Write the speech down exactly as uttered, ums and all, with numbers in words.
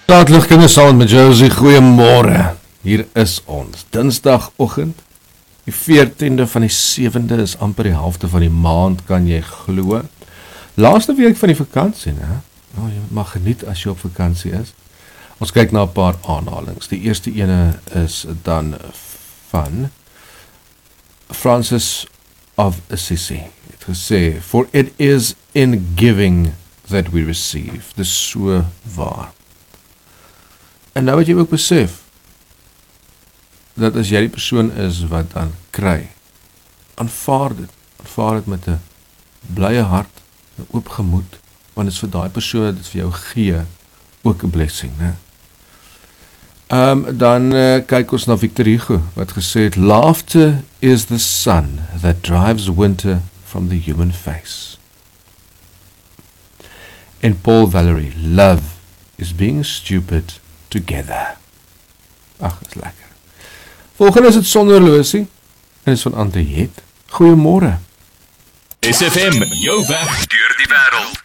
Dadelik kinders saam met Josie, goeiemôre. Hier is ons, Dinsdagoggend, die veertiende van die sewende is amper die helfte van die maand, kan jy glo. Laaste week van die vakansie, né? Oh, jy mag geniet as jy op vakansie is. Ons kyk na 'n paar aanhalings. Die eerste ene is dan van Francis of Assisi. Het gesê, for it is in giving that we receive. Dis so waar. En nou wat jy ook besef, dat as jy die persoon is wat dan kry, aanvaar dit, aanvaar dit met 'n blye hart, 'n oop gemoed, want dit is vir daai persoon dit vir jou gee, ook 'n blessing, né? Um, dan uh, kyk ons na Victor Hugo, wat gesê het, laughter is the sun that drives winter from the human face. En Paul Valery, love is being stupid together. Ag, is lekker. Volgende is het sonder horlosie, en is van Andriet. Goeiemôre. S F M, jou weg deur die wêreld.